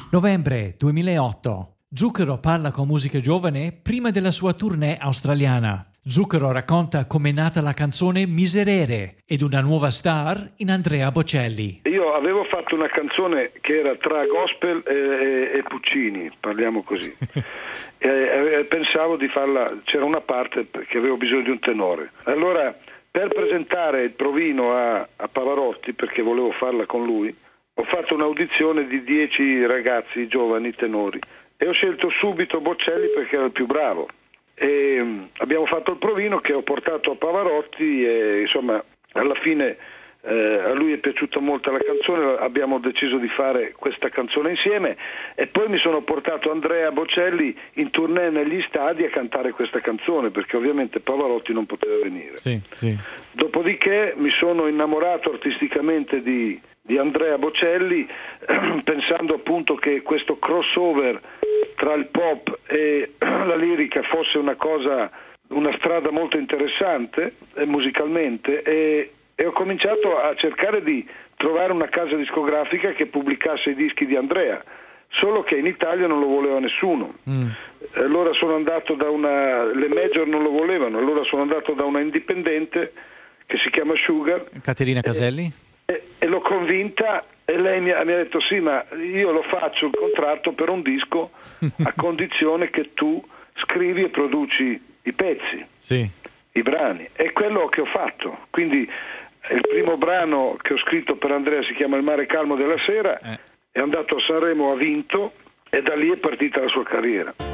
Novembre 2008. Zucchero parla con Musica Giovane prima della sua tournée australiana. Zucchero racconta com'è nata la canzone Miserere ed una nuova star in Andrea Bocelli. Io avevo fatto una canzone che era tra gospel e Puccini, parliamo così. Pensavo di farla, c'era una parte che avevo bisogno di un tenore. Allora, per presentare il provino a Pavarotti, perché volevo farla con lui, ho fatto un'audizione di 10 ragazzi giovani tenori e ho scelto subito Bocelli perché era il più bravo. E abbiamo fatto il provino che ho portato a Pavarotti e insomma alla fine a lui è piaciuta molto la canzone, abbiamo deciso di fare questa canzone insieme e poi mi sono portato Andrea Bocelli in tournée negli stadi a cantare questa canzone perché ovviamente Pavarotti non poteva venire. Sì. Dopodiché mi sono innamorato artisticamente di Andrea Bocelli pensando appunto che questo crossover tra il pop e la lirica fosse una strada molto interessante musicalmente e ho cominciato a cercare di trovare una casa discografica che pubblicasse i dischi di Andrea, solo che in Italia non lo voleva nessuno. Allora sono andato le major non lo volevano, allora sono andato da una indipendente che si chiama Sugar, Caterina Caselli? E l'ho convinta e lei mi ha detto sì, ma io lo faccio il contratto per un disco a condizione che tu scrivi e produci i pezzi, i brani, e quello che ho fatto. Quindi il primo brano che ho scritto per Andrea si chiama Il mare calmo della sera, è andato a Sanremo, ha vinto e da lì è partita la sua carriera.